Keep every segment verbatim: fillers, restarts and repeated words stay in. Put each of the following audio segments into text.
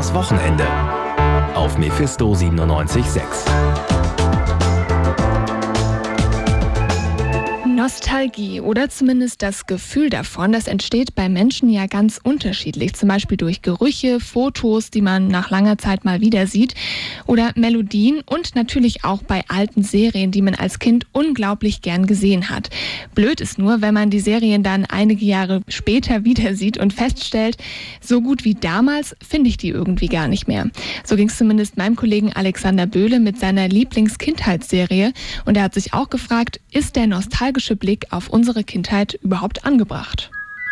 übers Wochenende auf Mephisto siebenundneunzig Komma sechs. Nostalgie oder zumindest das Gefühl davon, das entsteht bei Menschen ja ganz unterschiedlich. Zum Beispiel durch Gerüche, Fotos, die man nach langer Zeit mal wieder sieht, oder Melodien und natürlich auch bei alten Serien, die man als Kind unglaublich gern gesehen hat. Blöd ist nur, wenn man die Serien dann einige Jahre später wieder sieht und feststellt, so gut wie damals finde ich die irgendwie gar nicht mehr. So ging es zumindest meinem Kollegen Alexander Böhle mit seiner Lieblings-Kindheitsserie und er hat sich auch gefragt, ist der nostalgische Blick auf unsere Kindheit überhaupt angebracht?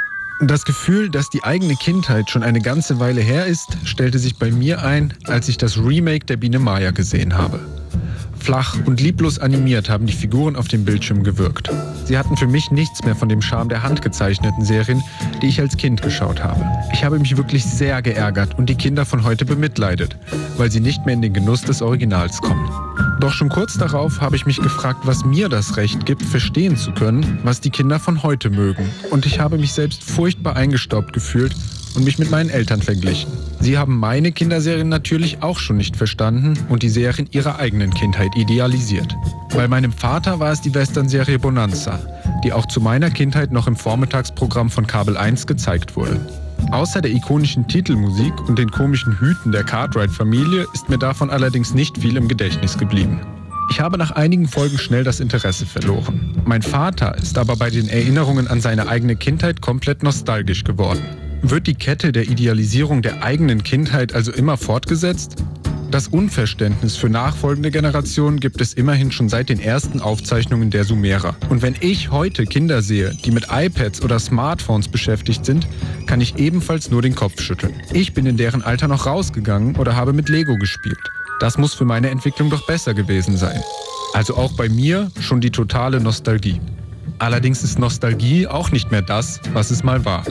Das Gefühl, dass die eigene Kindheit schon eine ganze Weile her ist, stellte sich bei mir ein, als ich das Remake der Biene Maya gesehen habe. Flach und lieblos animiert haben die Figuren auf dem Bildschirm gewirkt. Sie hatten für mich nichts mehr von dem Charme der handgezeichneten Serien, die ich als Kind geschaut habe. Ich habe mich wirklich sehr geärgert und die Kinder von heute bemitleidet, weil sie nicht mehr in den Genuss des Originals kommen. Doch schon kurz darauf habe ich mich gefragt, was mir das Recht gibt, verstehen zu können, was die Kinder von heute mögen. Und ich habe mich selbst furchtbar eingestaubt gefühlt und mich mit meinen Eltern verglichen. Sie haben meine Kinderserien natürlich auch schon nicht verstanden und die Serien ihrer eigenen Kindheit idealisiert. Bei meinem Vater war es die Western-Serie Bonanza, die auch zu meiner Kindheit noch im Vormittagsprogramm von Kabel eins gezeigt wurde. Außer der ikonischen Titelmusik und den komischen Hüten der Cartwright-Familie ist mir davon allerdings nicht viel im Gedächtnis geblieben. Ich habe nach einigen Folgen schnell das Interesse verloren. Mein Vater ist aber bei den Erinnerungen an seine eigene Kindheit komplett nostalgisch geworden. Wird die Kette der Idealisierung der eigenen Kindheit also immer fortgesetzt? Das Unverständnis für nachfolgende Generationen gibt es immerhin schon seit den ersten Aufzeichnungen der Sumerer. Und wenn ich heute Kinder sehe, die mit iPads oder Smartphones beschäftigt sind, kann ich ebenfalls nur den Kopf schütteln. Ich bin in deren Alter noch rausgegangen oder habe mit Lego gespielt. Das muss für meine Entwicklung doch besser gewesen sein. Also auch bei mir schon die totale Nostalgie. Allerdings ist Nostalgie auch nicht mehr das, was es mal war.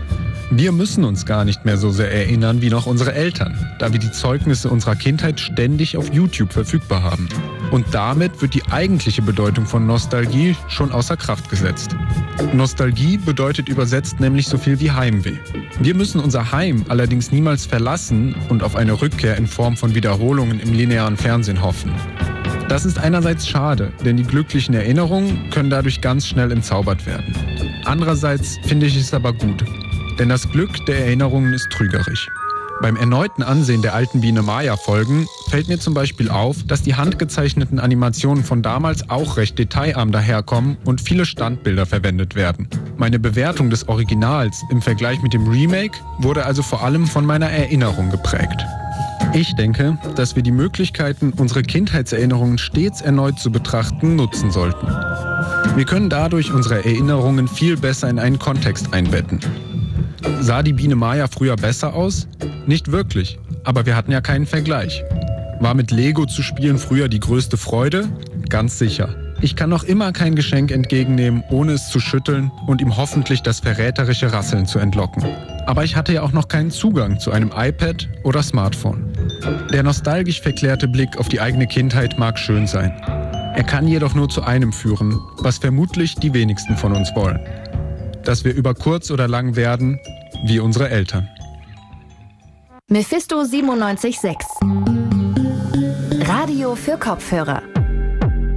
Wir müssen uns gar nicht mehr so sehr erinnern wie noch unsere Eltern, da wir die Zeugnisse unserer Kindheit ständig auf YouTube verfügbar haben. Und damit wird die eigentliche Bedeutung von Nostalgie schon außer Kraft gesetzt. Nostalgie bedeutet übersetzt nämlich so viel wie Heimweh. Wir müssen unser Heim allerdings niemals verlassen und auf eine Rückkehr in Form von Wiederholungen im linearen Fernsehen hoffen. Das ist einerseits schade, denn die glücklichen Erinnerungen können dadurch ganz schnell entzaubert werden. Andererseits finde ich es aber gut. Denn das Glück der Erinnerungen ist trügerisch. Beim erneuten Ansehen der alten Biene Maya-Folgen fällt mir zum Beispiel auf, dass die handgezeichneten Animationen von damals auch recht detailarm daherkommen und viele Standbilder verwendet werden. Meine Bewertung des Originals im Vergleich mit dem Remake wurde also vor allem von meiner Erinnerung geprägt. Ich denke, dass wir die Möglichkeiten, unsere Kindheitserinnerungen stets erneut zu betrachten, nutzen sollten. Wir können dadurch unsere Erinnerungen viel besser in einen Kontext einbetten. Sah die Biene Maya früher besser aus? Nicht wirklich, aber wir hatten ja keinen Vergleich. War mit Lego zu spielen früher die größte Freude? Ganz sicher. Ich kann noch immer kein Geschenk entgegennehmen, ohne es zu schütteln und ihm hoffentlich das verräterische Rasseln zu entlocken. Aber ich hatte ja auch noch keinen Zugang zu einem iPad oder Smartphone. Der nostalgisch verklärte Blick auf die eigene Kindheit mag schön sein. Er kann jedoch nur zu einem führen, was vermutlich die wenigsten von uns wollen. Dass wir über kurz oder lang werden wie unsere Eltern. Mephisto siebenundneunzig Komma sechs. Radio für Kopfhörer.